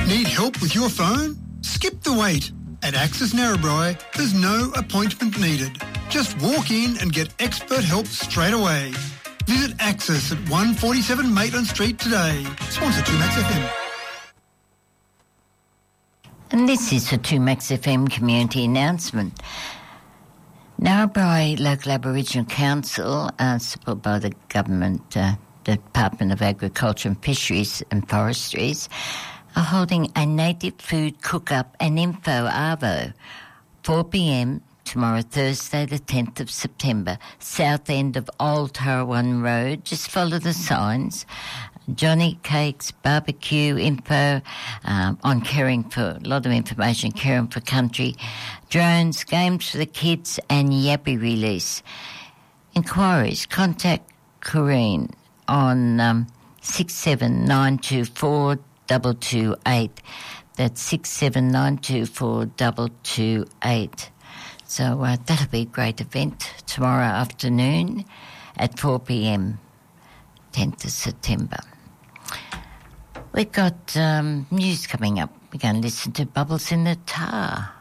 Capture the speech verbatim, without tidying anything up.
Need help with your phone? Skip the wait. At Access Narrabri, there's no appointment needed. Just walk in and get expert help straight away. Visit Access at one forty-seven Maitland Street today. Sponsor two Max F M. And this is a two Max F M community announcement. Narrabri Local Aboriginal Council, uh, supported by the government, uh, Department of Agriculture and Fisheries and Forestries, are holding a native food cook-up and info arvo, four p.m. tomorrow, Thursday the tenth of September, south end of Old Tarrawan Road. Just follow the signs. Johnny Cakes, barbecue info um, on caring for, a lot of information, caring for country, drones, games for the kids and yappy release. Inquiries, contact Corrine on um, six seven nine two four two two eight. That's six seven nine two four two two eight. So uh, that'll be a great event tomorrow afternoon at four p.m, tenth of September. We've got um, news coming up. We're going to listen to Bubbles in the Tar.